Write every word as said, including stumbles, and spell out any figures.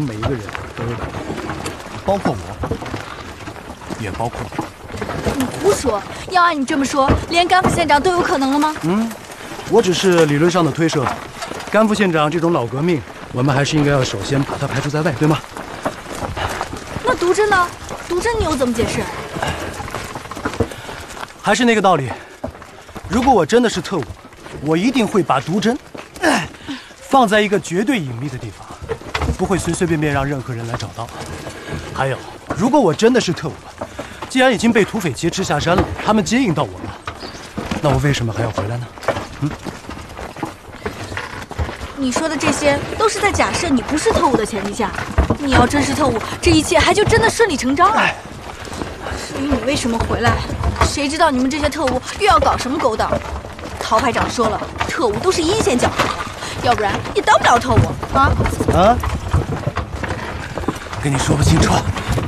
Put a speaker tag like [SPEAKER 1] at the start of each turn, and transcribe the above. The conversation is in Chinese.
[SPEAKER 1] 每一个人都有可能，包括我，也包括你。
[SPEAKER 2] 你胡说！要按你这么说，连甘副县长都有可能了吗？
[SPEAKER 1] 嗯，我只是理论上的推设。甘副县长这种老革命，我们还是应该要首先把他排除在外，对吗？
[SPEAKER 2] 那毒针呢？毒针你又怎么解释？
[SPEAKER 1] 还是那个道理，如果我真的是特务，我一定会把毒针放在一个绝对隐秘的地方，不会随随便便让任何人来找到。还有，如果我真的是特务，既然已经被土匪劫持下山了，他们接应到我了，那我为什么还要回来呢？嗯，
[SPEAKER 2] 你说的这些都是在假设你不是特务的前提下。你要真是特务，这一切还就真的顺理成章了。至于你为什么回来，谁知道你们这些特务又要搞什么勾当？陶排长说了，特务都是阴险狡猾的，要不然也当不了特务啊！
[SPEAKER 1] 啊！跟你说不清楚，